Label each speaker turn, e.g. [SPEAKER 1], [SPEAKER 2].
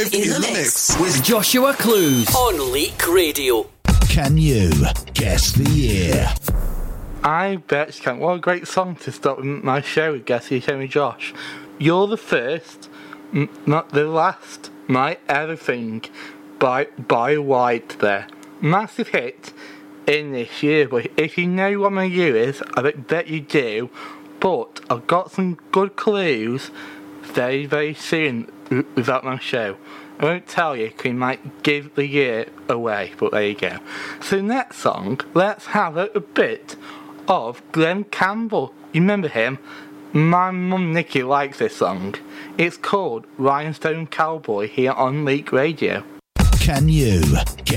[SPEAKER 1] Live in the mix
[SPEAKER 2] with Joshua Clues
[SPEAKER 3] on Leak Radio.
[SPEAKER 1] Can you guess the year?
[SPEAKER 4] I bet you can. What a great song to start my show with, Guess the Year with Josh. You're the first, not the last, my everything by White there. Massive hit in this year, but if you know what my year is, I bet you do. But I've got some good clues very, very soon without my show. I won't tell you because it might give the year away, but there you go. So next song, let's have a bit of Glenn Campbell. You remember him? My mum Nikki likes this song. It's called Rhinestone Cowboy here on Leak Radio.
[SPEAKER 1] Can you